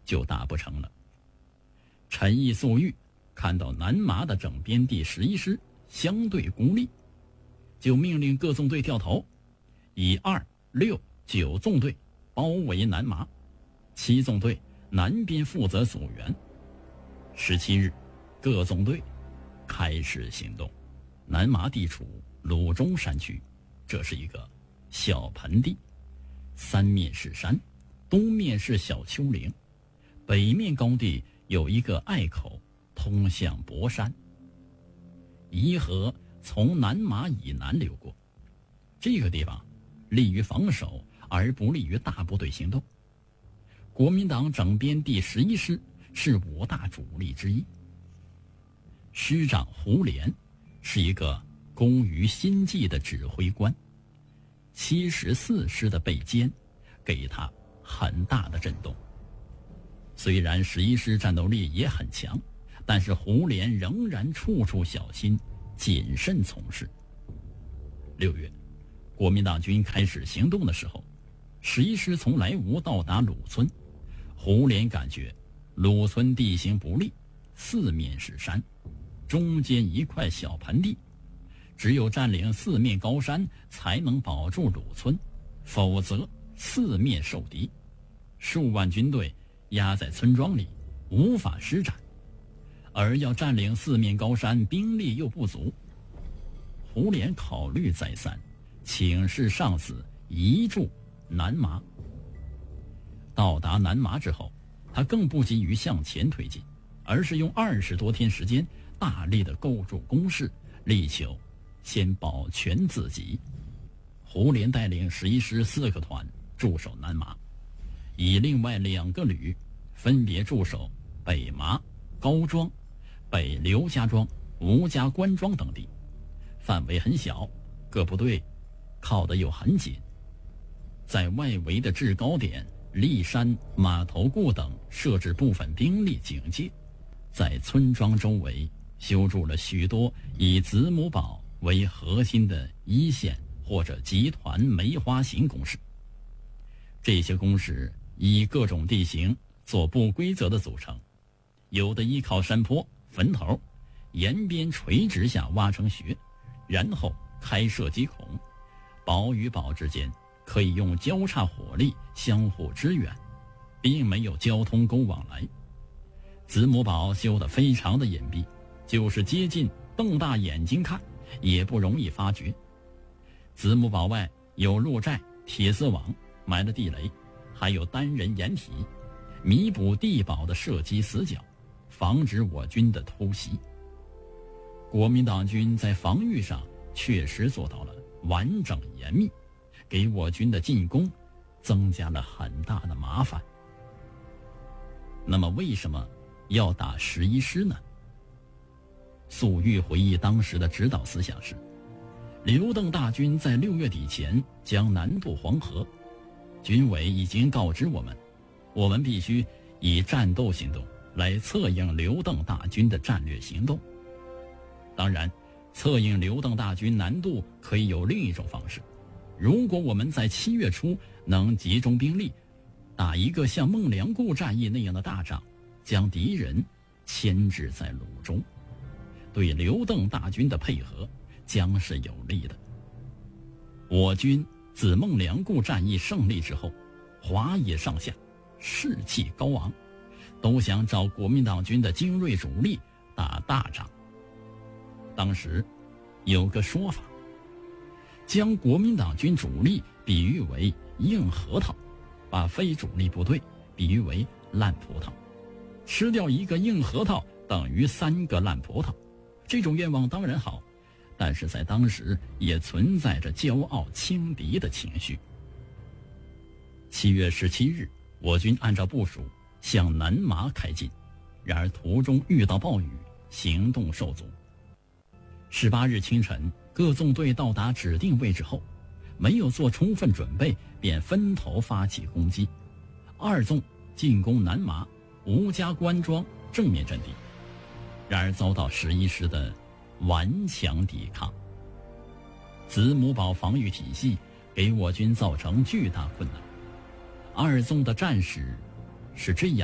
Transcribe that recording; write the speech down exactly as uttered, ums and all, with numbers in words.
就打不成了。陈毅、粟裕看到南麻的整编第十一师相对孤立，就命令各纵队掉头，以二、六、九纵队包围南麻，七纵队南边负责阻援。十七日，各纵队开始行动。南麻地处鲁中山区，这是一个小盆地，三面是山，东面是小丘陵，北面高地有一个隘口通向博山。沂河从南麻以南流过，这个地方利于防守而不利于大部队行动。国民党整编第十一师是五大主力之一，师长胡琏是一个工于心计的指挥官，七十四师的备歼给他很大的震动。虽然十一师战斗力也很强，但是胡琏仍然处处小心谨慎从事。六月，国民党军开始行动的时候，十一师从莱芜到达鲁村，胡琏感觉鲁村地形不利，四面是山，中间一块小盆地，只有占领四面高山才能保住鲁村，否则四面受敌，数万军队压在村庄里，无法施展。而要占领四面高山，兵力又不足。胡琏考虑再三，请示上司移驻南麻。到达南麻之后，他更不急于向前推进，而是用二十多天时间大力的构筑工事，力求先保全自己。胡琏带领十一师四个团驻守南麻，以另外两个旅分别驻守北麻、高庄、北刘家庄、吴家关庄等地，范围很小，各部队靠得又很紧。在外围的制高点骊山、马头固等设置部分兵力警戒，在村庄周围修筑了许多以子母堡为核心的一线或者集团梅花形工事。这些工事以各种地形做不规则的组成，有的依靠山坡、坟头，沿边垂直下挖成穴，然后开设几孔，堡与堡之间可以用交叉火力相互支援，并没有交通沟往来。子母堡修得非常的隐蔽，就是接近瞪大眼睛看也不容易发觉。子母堡外有鹿寨、铁丝网埋了地雷，还有单人掩体，弥补地堡的射击死角，防止我军的突袭。国民党军在防御上确实做到了完整严密，给我军的进攻增加了很大的麻烦。那么为什么要打十一师呢？粟裕回忆当时的指导思想是，刘邓大军在六月底前将南渡黄河，军委已经告知我们，我们必须以战斗行动来策应刘邓大军的战略行动。当然，策应刘邓大军南渡可以有另一种方式，如果我们在七月初能集中兵力，打一个像孟良崮战役那样的大仗，将敌人牵制在鲁中，对刘邓大军的配合将是有利的。我军自孟良崮战役胜利之后，华野上下士气高昂，都想找国民党军的精锐主力打大仗。当时有个说法，将国民党军主力比喻为硬核桃，把非主力部队比喻为烂葡萄，吃掉一个硬核桃等于三个烂葡萄。这种愿望当然好，但是在当时也存在着骄傲轻敌的情绪。七月十七日，我军按照部署向南麻开进，然而途中遇到暴雨，行动受阻。十八日清晨，各纵队到达指定位置后，没有做充分准备，便分头发起攻击。二纵进攻南麻、吴家关庄正面阵地，然而遭到十一师的顽强抵抗。子母堡防御体系给我军造成巨大困难。二纵的战史是这样